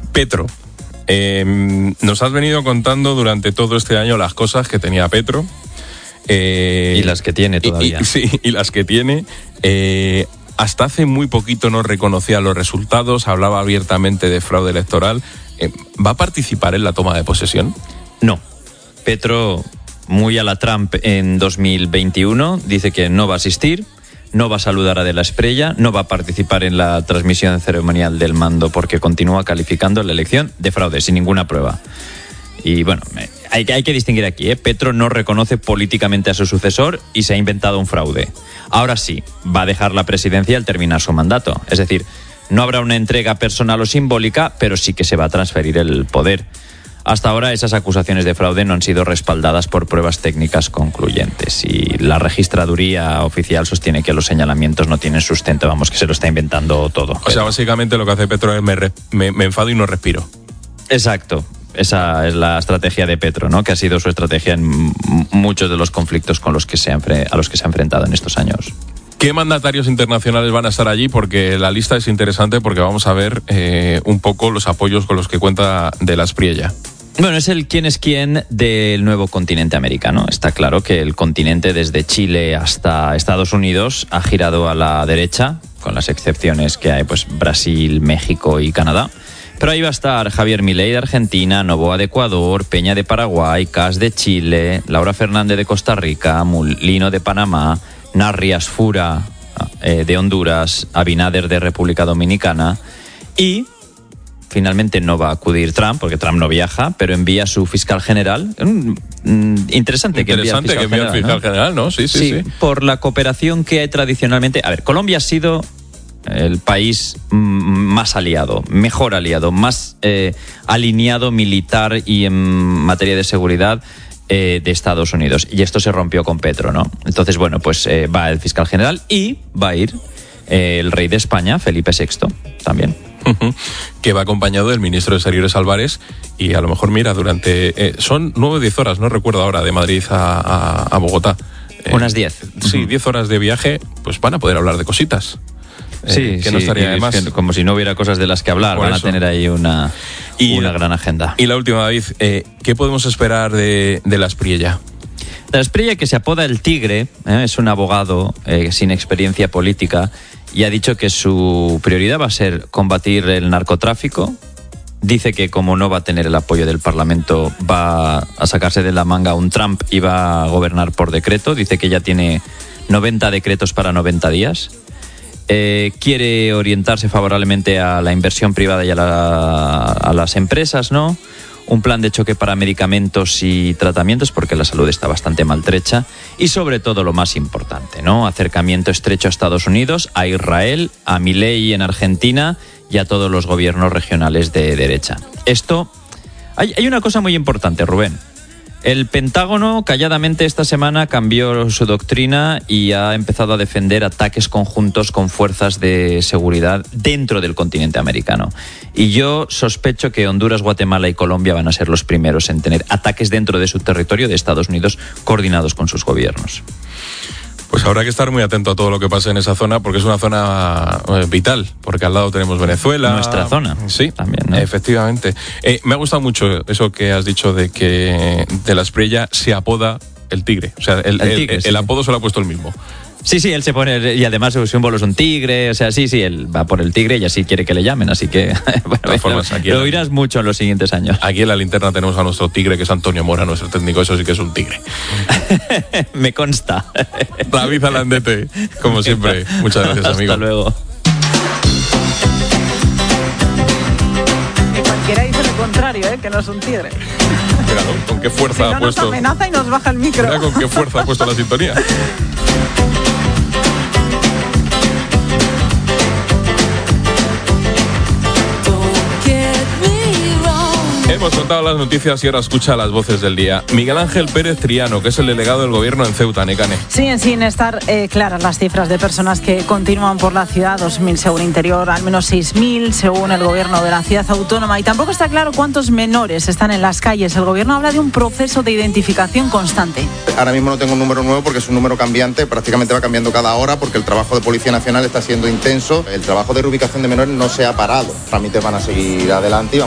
Petro. Nos has venido contando durante todo este año las cosas que tenía Petro. Y las que tiene todavía. Y las que tiene. Hasta hace muy poquito no reconocía los resultados, hablaba abiertamente de fraude electoral. ¿Va a participar en la toma de posesión? No. Petro, muy a la Trump en 2021, dice que no va a asistir, no va a saludar a De la Espriella, no va a participar en la transmisión ceremonial del mando porque continúa calificando la elección de fraude, sin ninguna prueba. Y bueno, hay que distinguir aquí, Petro no reconoce políticamente a su sucesor y se ha inventado un fraude. Ahora sí, va a dejar la presidencia al terminar su mandato. Es decir, no habrá una entrega personal o simbólica, pero sí que se va a transferir el poder. Hasta ahora esas acusaciones de fraude no han sido respaldadas por pruebas técnicas concluyentes y la registraduría oficial sostiene que los señalamientos no tienen sustento, vamos, que se lo está inventando todo. O sea, básicamente lo que hace Petro es me enfado y no respiro. Exacto. Esa es la estrategia de Petro, ¿no? Que ha sido su estrategia en muchos de los conflictos a los que se ha enfrentado en estos años. ¿Qué mandatarios internacionales van a estar allí? Porque la lista es interesante porque vamos a ver un poco los apoyos con los que cuenta De la Espriella. Bueno, es el quién es quién del nuevo continente americano. Está claro que el continente desde Chile hasta Estados Unidos ha girado a la derecha, con las excepciones que hay, pues Brasil, México y Canadá. Pero ahí va a estar Javier Milei de Argentina, Noboa de Ecuador, Peña de Paraguay, Kast de Chile, Laura Fernández de Costa Rica, Mulino de Panamá, Narri Asfura de Honduras, Abinader de República Dominicana y finalmente no va a acudir Trump, porque Trump no viaja, pero envía a su fiscal general. Interesante que envía al fiscal general, ¿no? Sí. Por la cooperación que hay tradicionalmente. A ver, Colombia ha sido el país más aliado, mejor aliado, más alineado militar y en materia de seguridad de Estados Unidos. Y esto se rompió con Petro, ¿no? Entonces, bueno, pues va el fiscal general y va a ir el rey de España, Felipe VI, también. Que va acompañado del ministro de Exteriores Álvarez y a lo mejor, mira, durante... son 9 o 10 horas, no recuerdo ahora, de Madrid a Bogotá. Unas 10. Sí, 10 horas de viaje, pues van a poder hablar de cositas. Que no estaría de más. Como si no hubiera cosas de las que hablar. Van a tener ahí una gran agenda. Y la última, David, ¿qué podemos esperar de La Espriella? La Espriella, que se apoda el Tigre, es un abogado sin experiencia política y ha dicho que su prioridad va a ser combatir el narcotráfico. Dice que como no va a tener el apoyo del Parlamento, va a sacarse de la manga un Trump y va a gobernar por decreto. Dice que ya tiene 90 decretos para 90 días. Quiere orientarse favorablemente a la inversión privada y a las empresas, ¿no? Un plan de choque para medicamentos y tratamientos, porque la salud está bastante maltrecha. Y sobre todo lo más importante, ¿no? Acercamiento estrecho a Estados Unidos, a Israel, a Milei en Argentina y a todos los gobiernos regionales de derecha. Esto... Hay una cosa muy importante, Rubén. El Pentágono calladamente esta semana cambió su doctrina y ha empezado a defender ataques conjuntos con fuerzas de seguridad dentro del continente americano. Y yo sospecho que Honduras, Guatemala y Colombia van a ser los primeros en tener ataques dentro de su territorio de Estados Unidos coordinados con sus gobiernos. Pues habrá que estar muy atento a todo lo que pase en esa zona porque es una zona vital, porque al lado tenemos Venezuela. Nuestra zona. Sí, también, ¿no? Efectivamente. Me ha gustado mucho eso que has dicho de que De la Espriella se apoda el Tigre. O sea, el apodo se lo ha puesto él mismo. Sí, él se pone, y además su símbolo es un tigre, o sea, sí, él va por el tigre y así quiere que le llamen, así que bueno, lo oirás mucho en los siguientes años. Aquí en la linterna tenemos a nuestro tigre, que es Antonio Mora, nuestro técnico, eso sí que es un tigre. Me consta. David Alandete, como siempre, muchas gracias, amigo. Hasta luego. Que cualquiera dice lo contrario, que no es un tigre. Míralo, con qué fuerza ha puesto. Nos amenaza y nos baja el micro. Mira con qué fuerza ha puesto la sintonía. Hemos contado las noticias y ahora escucha las voces del día. Miguel Ángel Pérez Triano, que es el delegado del gobierno en Ceuta, Necane. Siguen sin estar claras las cifras de personas que continúan por la ciudad, 2.000 según Interior, al menos 6.000 según el gobierno de la ciudad autónoma. Y tampoco está claro cuántos menores están en las calles. El gobierno habla de un proceso de identificación constante. Ahora mismo no tengo un número nuevo porque es un número cambiante, prácticamente va cambiando cada hora porque el trabajo de Policía Nacional está siendo intenso. El trabajo de reubicación de menores no se ha parado. Los trámites van a seguir adelante.